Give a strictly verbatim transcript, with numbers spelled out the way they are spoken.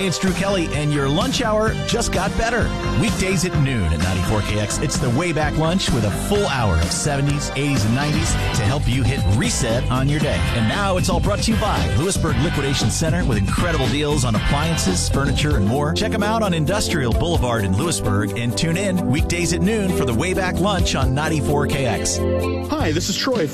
Hey, it's Drew Kelly, and your lunch hour just got better. Weekdays at noon at ninety-four K X, it's the Wayback Lunch with a full hour of seventies, eighties, and nineties to help you hit reset on your day. And now it's all brought to you by Lewisburg Liquidation Center with incredible deals on appliances, furniture, and more. Check them out on Industrial Boulevard in Lewisburg and tune in weekdays at noon for the Wayback Lunch on ninety-four K X. Hi, this is Troy.